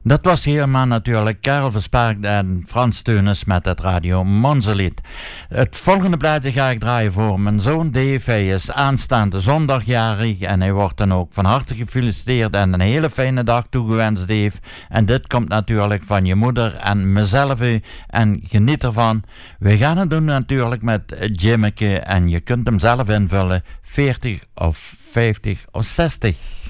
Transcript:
Dat was helemaal natuurlijk Karel Verspaak en Frans Teunis met het Radio Monzelied. Het volgende plaatje ga ik draaien voor mijn zoon Dave. Hij is aanstaande zondag jarig en hij wordt dan ook van harte gefeliciteerd en een hele fijne dag toegewenst, Dave. En dit komt natuurlijk van je moeder en mezelf en geniet ervan. We gaan het doen natuurlijk met Jimmeke en je kunt hem zelf invullen 40 of 50 of 60.